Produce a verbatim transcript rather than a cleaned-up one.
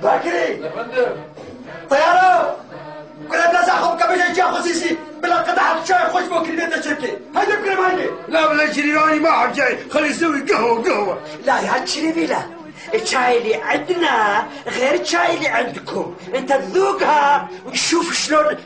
باكري يا فندم. طياره كلها بلاش اخذ كبش جا خصيصي بلا قطعه شاي خش بكري بيت الشركه هيدا بكريم هيدي. لا بلا شريراني ما حد جاي خلي يسوي قهوه قهوه. لا يا شريفي لا، الشاي اللي عندنا غير الشاي اللي عندكم، انت تذوقها وتشوف شلون